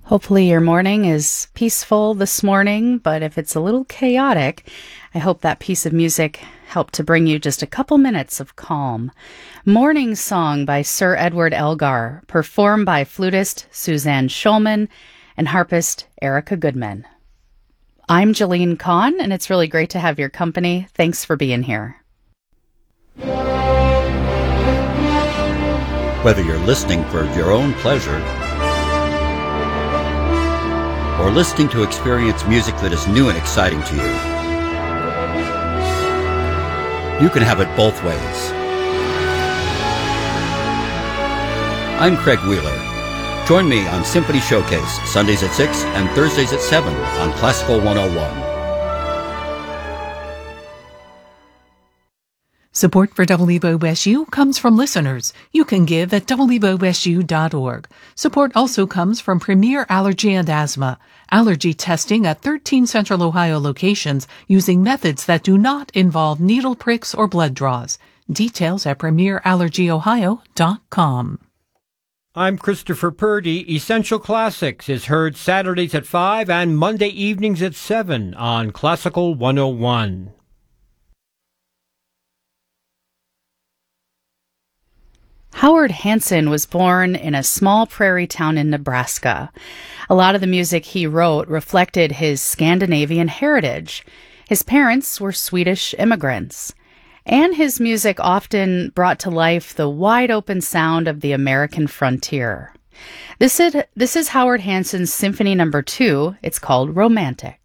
Hopefully your morning is peaceful this morning, but if it's a little chaotic, I hope that piece of music helped to bring you just a couple minutes of calm. Morning Song by Sir Edward Elgar, performed by flutist Suzanne Schulman and harpist Erica Goodman. I'm Jolene Kahn, and it's really great to have your company. Thanks for being here. Whether you're listening for your own pleasure or listening to experience music that is new and exciting to you, you can have it both ways. I'm Craig Wheeler. Join me on Symphony Showcase, Sundays at 6 and Thursdays at 7 on Classical 101. Support for WOSU comes from listeners. You can give at WOSU.org. Support also comes from Premier Allergy and Asthma. Allergy testing at 13 Central Ohio locations using methods that do not involve needle pricks or blood draws. Details at premierallergyohio.com. I'm Christopher Purdy. Essential Classics is heard Saturdays at 5 and Monday evenings at 7 on Classical 101. Howard Hanson was born in a small prairie town in Nebraska. A lot of the music he wrote reflected his Scandinavian heritage. His parents were Swedish immigrants, and his music often brought to life the wide-open sound of the American frontier. This is Howard Hanson's Symphony No. 2. It's called Romantic.